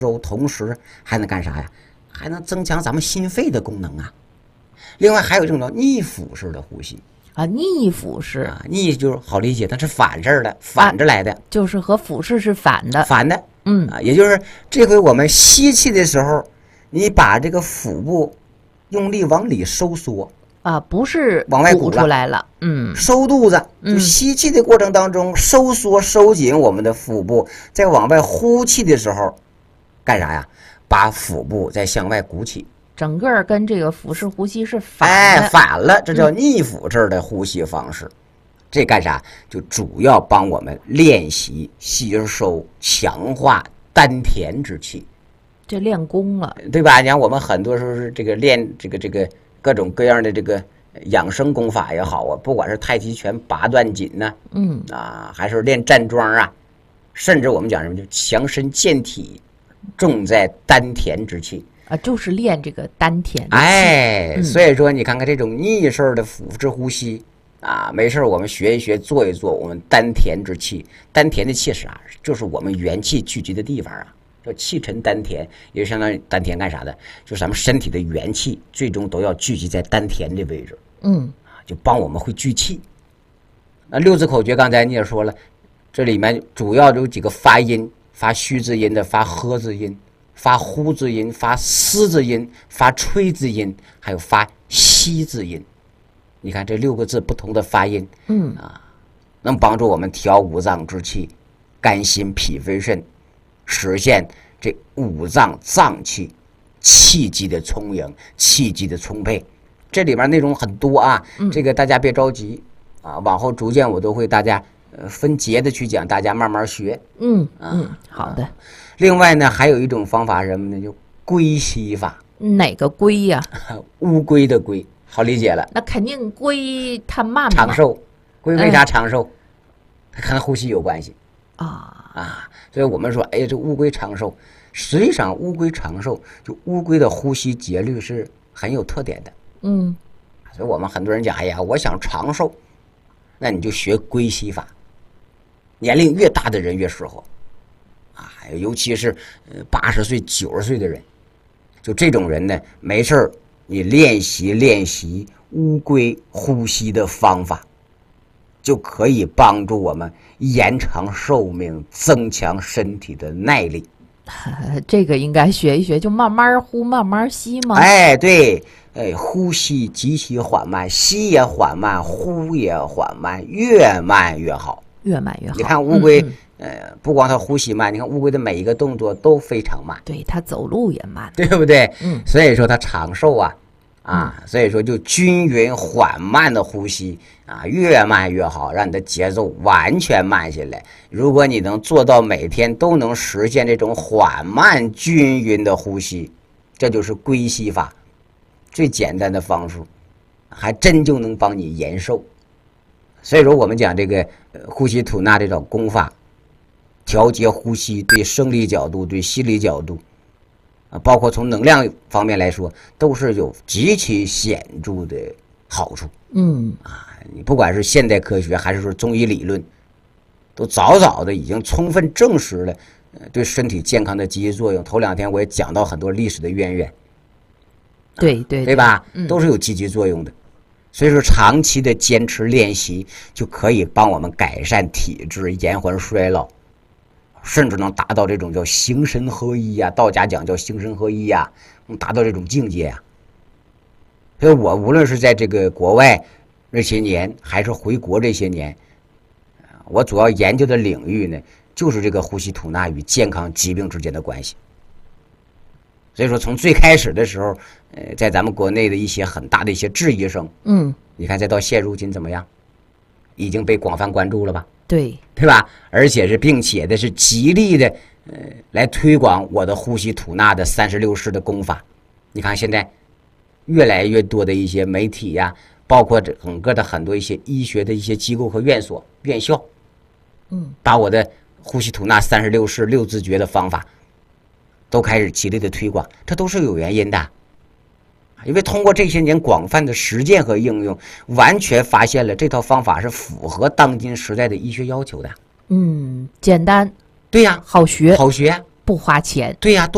收，同时还能干啥呀？还能增强咱们心肺的功能啊。另外还有这种叫逆腹式的呼吸啊，逆腹式啊，逆就是好理解，它是反式的，反着来的， 就是和腹式是反的， 反的，也就是这回我们吸气的时候，你把这个腹部用力往里收缩啊，不是往外鼓出来了， 收肚子，就吸气的过程当中收缩收紧我们的腹部，在往外呼气的时候，干啥呀？把腹部再向外鼓起。 整个跟这个腹式呼吸是反的， 反了，这叫逆腹式的呼吸方式。这干啥？就主要帮我们练习吸收、强化丹田之气。 这练功了， 对吧？你看我们很多时候是这个练这个各种各样的这个养生功法也好啊，不管是太极拳八段锦呢，还是练站桩啊，甚至我们讲什么就强身健体，重在丹田之气。 就是练这个丹田的气。 所以说你看看这种逆式的腹式呼吸啊，没事我们学一学，做一做我们丹田之气。丹田的气是啥？就是我们元气聚集的地方啊，叫气沉丹田，也就相当于丹田干啥的？就是咱们身体的元气最终都要聚集在丹田的位置。就帮我们会聚气。那六字口诀刚才你也说了，这里面主要有几个发音，发虚字音的，发呵字音，发呼字音，发嘶字音，发吹字音，还有发吸字音。你看这6个字不同的发音，能帮助我们调五脏之气，肝心脾肺肾，实现这五脏脏器气机的充盈，气机的充沛。这里面内容很多啊，这个大家别着急啊，往后逐渐我都会大家分节的去讲，大家慢慢学。 好的。 另外呢，还有一种方法是什么呢？就龟吸法。 哪个龟呀？ 乌龟的龟，好理解了。 那肯定龟它慢嘛， 长寿。龟为啥长寿？它跟呼吸有关系所以我们说，这乌龟长寿，实际上乌龟长寿，就乌龟的呼吸节律是很有特点的。所以我们很多人讲，我想长寿，那你就学龟吸法，年龄越大的人越适合尤其是80岁、90岁的人，就这种人呢，没事你练习乌龟呼吸的方法，就可以帮助我们延长寿命，增强身体的耐力。 这个应该学一学，就慢慢呼慢慢吸吗？ 对，呼吸极其缓慢，吸也缓慢，呼也缓慢，越慢越好。 越慢越好。 你看乌龟不光它呼吸慢，你看乌龟的每一个动作都非常慢， 对，它走路也慢， 对不对？所以说它长寿所以说就均匀缓慢的呼吸越慢越好，让你的节奏完全慢下来。如果你能做到每天都能实现这种缓慢均匀的呼吸，这就是龟吸法最简单的方式，还真就能帮你延寿。所以说我们讲这个呼吸吐纳这种功法，调节呼吸，对生理角度，对心理角度包括从能量方面来说，都是有极其显著的好处。你不管是现代科学还是说中医理论，都早早的已经充分证实了对身体健康的积极作用。头2天我也讲到很多历史的渊源，对吧？都是有积极作用的。所以说长期的坚持练习就可以帮我们改善体质，延缓衰老，甚至能达到这种叫形神合一道家讲叫形神合一能达到这种境界所以我无论是在这个国外这些年，还是回国这些年，我主要研究的领域呢，就是这个呼吸吐纳与健康疾病之间的关系。所以说从最开始的时候在咱们国内的一些很大的一些质疑声，你看再到现如今怎么样，已经被广泛关注了吧？对吧？而且是并且的是极力的来推广我的呼吸吐纳的36式的功法。你看现在越来越多的一些媒体包括整个的很多一些医学的一些机构和院所院校把我的呼吸吐纳36式6字诀的方法都开始极力的推广，这都是有原因的。因为通过这些年广泛的实践和应用，完全发现了这套方法是符合当今时代的医学要求的。 简单， 对呀， 好学， 不花钱， 对呀，